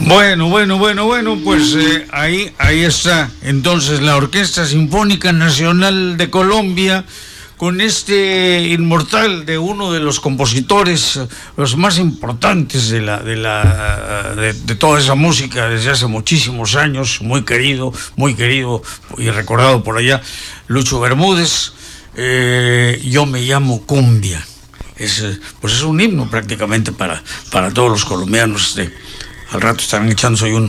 Bueno, pues ahí está entonces la Orquesta Sinfónica Nacional de Colombia, con este inmortal de uno de los compositores los más importantes de toda esa música desde hace muchísimos años, muy querido y recordado por allá, Lucho Bermúdez. Yo me llamo Cumbia. Pues es un himno prácticamente para todos los colombianos. Al rato estarán echándose hoy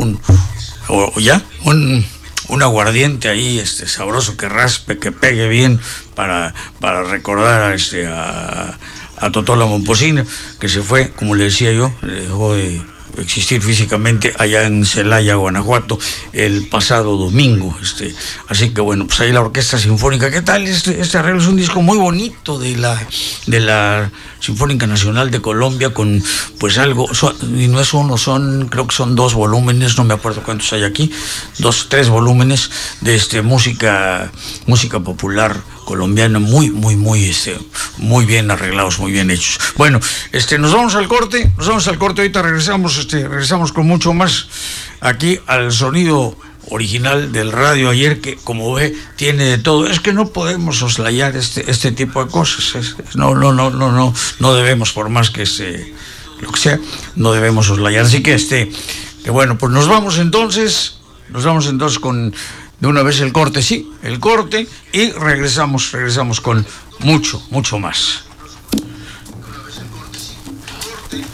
un aguardiente ahí, sabroso, que raspe, que pegue bien, para recordar a Totó la Momposina, que se fue, como le decía yo, dejó de existir físicamente allá en Celaya, Guanajuato, el pasado domingo. Así que bueno, pues ahí la Orquesta Sinfónica. ¿Qué tal? Este arreglo es un disco muy bonito de la Sinfónica Nacional de Colombia, con pues algo, y no es uno, creo que son 2 volúmenes, no me acuerdo cuántos hay aquí, 3 volúmenes de música popular colombiana, muy bien arreglados, muy bien hechos. Bueno, nos vamos al corte, ahorita regresamos con mucho más aquí al sonido original del Radio Ayer, que como ve tiene de todo. Es que no podemos soslayar este tipo de cosas. No debemos, por más que lo que sea, no debemos soslayar. Así que que bueno, pues nos vamos entonces con de una vez el corte, y regresamos con mucho más.